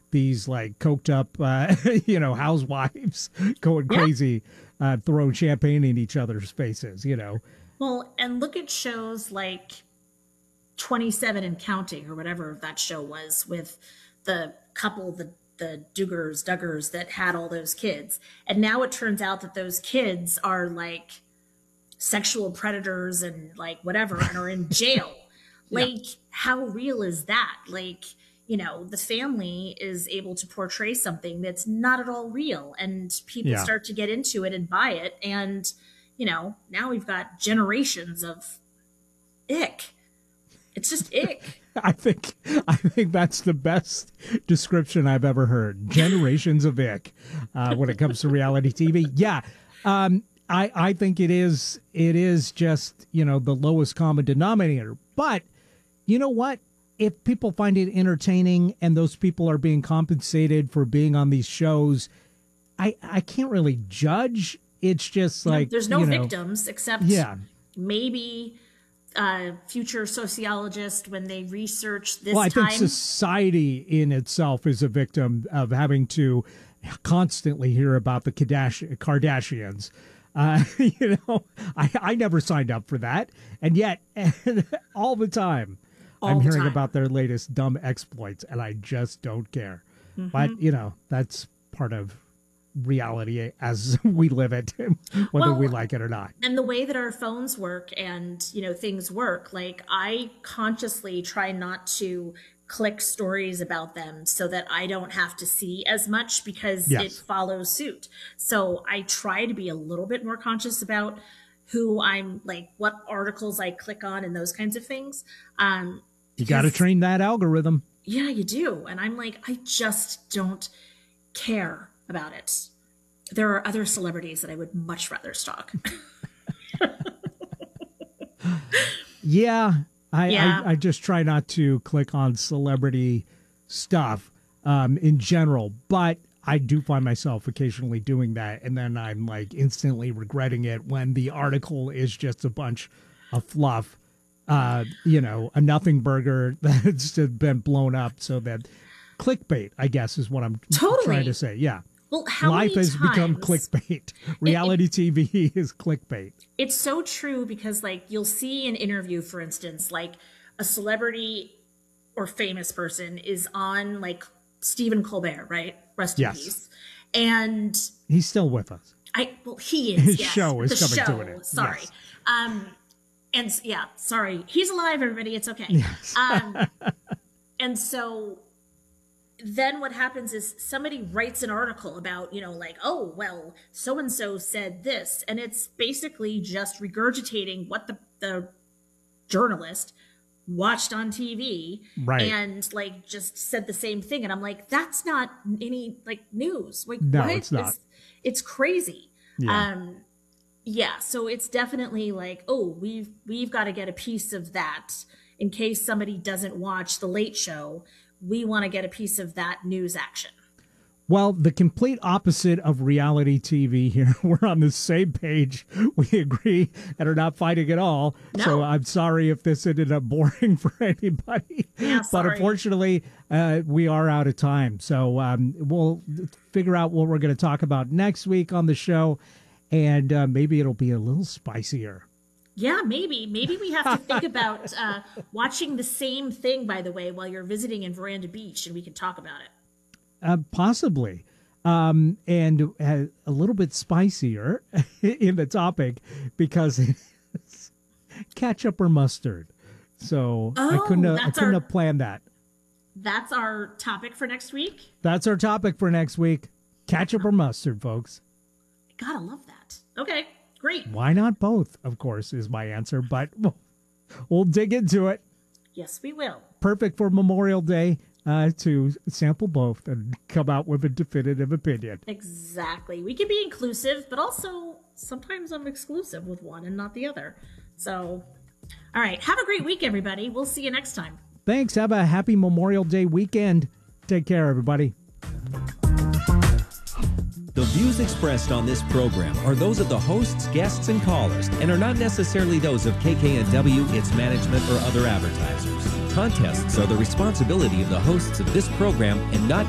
these like coked up, housewives going crazy, throwing champagne in each other's faces, Well, and look at shows like 27 and Counting or whatever that show was with the couple, the Duggars that had all those kids. And now it turns out that those kids are like sexual predators and like whatever and are in jail. Like, how real is that? Like, the family is able to portray something that's not at all real, and people start to get into it and buy it. And, now we've got generations of ick. It's just ick. I think that's the best description I've ever heard. Generations of ick when it comes to reality TV. Yeah. I think it is just, the lowest common denominator. But you know what? If people find it entertaining and those people are being compensated for being on these shows, I can't really judge. It's just like, there's no victims except maybe future sociologist when they research this. Well, I think society in itself is a victim of having to constantly hear about the Kardashians. I never signed up for that. And yet all the time I'm hearing about their latest dumb exploits, and I just don't care. But, that's part of reality as we live it, whether we like it or not. And the way that our phones work and, things work, like I consciously try not to click stories about them so that I don't have to see as much because it follows suit. So I try to be a little bit more conscious about who I'm like, what articles I click on and those kinds of things. You got to train that algorithm. Yeah, you do. And I'm like, I just don't care about it. There are other celebrities that I would much rather stalk. I just try not to click on celebrity stuff in general, but I do find myself occasionally doing that, and then I'm like instantly regretting it when the article is just a bunch of fluff, a nothing burger that's been blown up so that clickbait, I guess, is what I'm trying to say. Yeah. Well, how life many has become clickbait. Reality TV is clickbait. It's so true because, like, you'll see an interview, for instance, like a celebrity or famous person is on, like, Stephen Colbert, right? Rest in peace. And he's still with us. He is. His show is coming to an end. Sorry. Yes. Sorry. He's alive, everybody. It's okay. Yes. And so then what happens is somebody writes an article about, like, oh, well, so-and-so said this. And it's basically just regurgitating what the journalist watched on TV and like just said the same thing. And I'm like, that's not any like news. Like, no, what? It's not. It's crazy. Yeah. So it's definitely like, oh, we've got to get a piece of that in case somebody doesn't watch The Late Show. We want to get a piece of that news action. Well, the complete opposite of reality TV here. We're on the same page. We agree and are not fighting at all. No. So I'm sorry if this ended up boring for anybody. Yeah, but unfortunately, we are out of time. So we'll figure out what we're going to talk about next week on the show. And maybe it'll be a little spicier. Yeah, maybe. Maybe we have to think about watching the same thing, by the way, while you're visiting in Veranda Beach, and we can talk about it. Possibly. And a little bit spicier in the topic because it's ketchup or mustard. So I couldn't have planned that. That's our topic for next week? That's our topic for next week. Ketchup or mustard, folks. Gotta love that. Okay. Great. Why not both, of course, is my answer, but we'll dig into it. Yes, we will. Perfect for Memorial Day to sample both and come out with a definitive opinion. Exactly. We can be inclusive, but also sometimes I'm exclusive with one and not the other. So, all right. Have a great week, everybody. We'll see you next time. Thanks. Have a happy Memorial Day weekend. Take care, everybody. The views expressed on this program are those of the hosts, guests, and callers, and are not necessarily those of KKNW, its management, or other advertisers. Contests are the responsibility of the hosts of this program and not